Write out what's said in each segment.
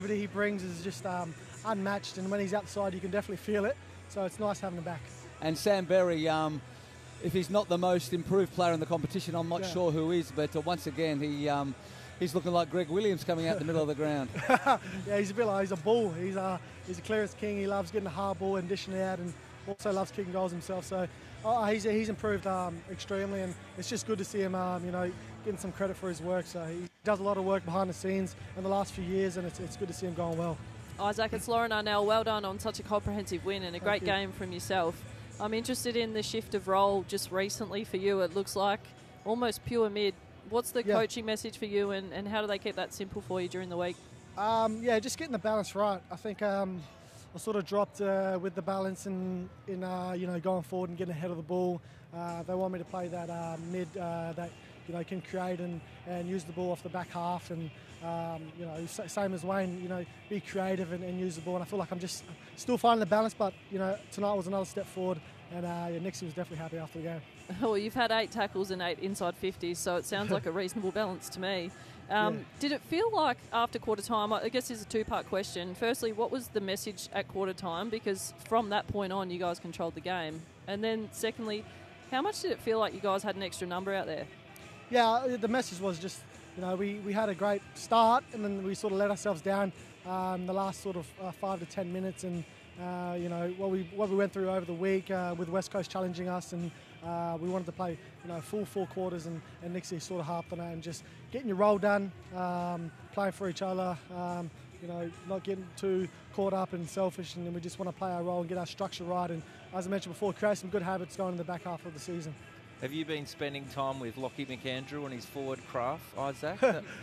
He brings is just unmatched, and when he's outside, you can definitely feel it. So it's nice having him back. And Sam Berry, if he's not the most improved player in the competition, I'm not sure who is. But once again, he's looking like Greg Williams coming out the middle of the ground. Yeah, he's a bit like, he's a bull. He's a clearest king. He loves getting the hard ball and dishing it out, and also loves kicking goals himself. So he's improved extremely, and it's just good to see him, getting some credit for his work. So he does a lot of work behind the scenes in the last few years, and it's good to see him going well. Isaac, it's Lauren Arnell. Well done on such a comprehensive win and a great game from yourself. I'm interested in the shift of role just recently for you. It looks like almost pure mid. What's the coaching message for you, and how do they keep that simple for you during the week? Just getting the balance right. I think I sort of dropped with the balance in going forward and getting ahead of the ball. They want me to play that mid that can create and use the ball off the back half, and same as Wayne, be creative and use the ball. And I feel like I'm just still finding the balance, but tonight was another step forward, and Nixie was definitely happy after the game. Well, you've had 8 tackles and 8 inside 50s, so it sounds like a reasonable balance to me. Did it feel like after quarter time, I guess this is a two-part question. Firstly, what was the message at quarter time? Because from that point on, you guys controlled the game. And then secondly, how much did it feel like you guys had an extra number out there? Yeah, the message was just, we had a great start, and then we sort of let ourselves down the last sort of 5 to 10 minutes, and what we went through over the week with West Coast challenging us, and we wanted to play full 4 quarters, and Nixie sort of harped on that, and just getting your role done, playing for each other, not getting too caught up and selfish, and then we just want to play our role and get our structure right, and as I mentioned before, create some good habits going in the back half of the season. Have you been spending time with Lockie McAndrew and his forward craft, Isaac?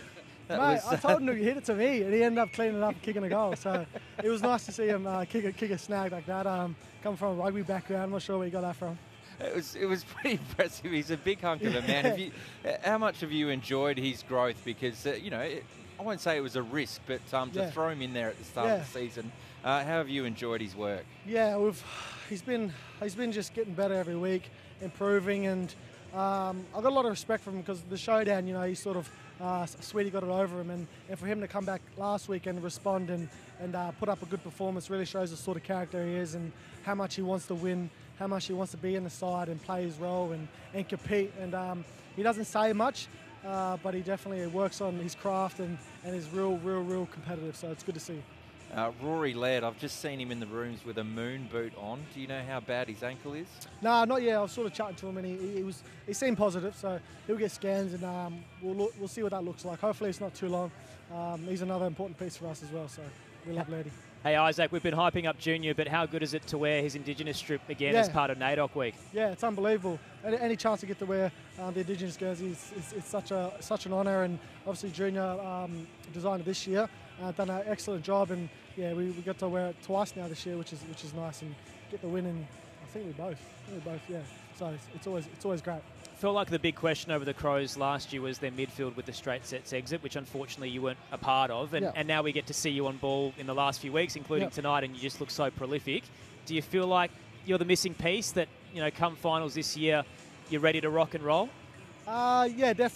I told him to hit it to me, and he ended up cleaning it up and kicking a goal. So it was nice to see him kick a snag like that. Coming from a rugby background, I'm not sure where he got that from. It was pretty impressive. He's a big hunk of a man. How much have you enjoyed his growth? Because I won't say it was a risk, but to throw him in there at the start of the season, how have you enjoyed his work? Yeah, he's been just getting better every week, improving, and I've got a lot of respect for him because the showdown, he sort of Sweetie got it over him, and for him to come back last week and respond and put up a good performance really shows the sort of character he is and how much he wants to win, how much he wants to be in the side and play his role and compete. And he doesn't say much, but he definitely works on his craft and is real competitive. So it's good to see. Rory Laird, I've just seen him in the rooms with a moon boot on. Do you know how bad his ankle is? No, not yet. I was sort of chatting to him, and he seemed positive. So he'll get scans, and we'll see what that looks like. Hopefully, it's not too long. He's another important piece for us as well. So we love Lairdy. Hey Isaac, we've been hyping up Junior, but how good is it to wear his Indigenous strip again as part of NAIDOC week? Yeah, it's unbelievable. Any chance to get to wear the Indigenous jersey, it's such an honour, and obviously Junior designed it this year, done an excellent job, and we got to wear it twice now this year, which is nice, and get the win, and I think we both, So it's always great. Felt like the big question over the Crows last year was their midfield with the straight sets exit, which unfortunately you weren't a part of. And now we get to see you on ball in the last few weeks, including tonight, and you just look so prolific. Do you feel like you're the missing piece that, come finals this year, you're ready to rock and roll? Yeah, definitely.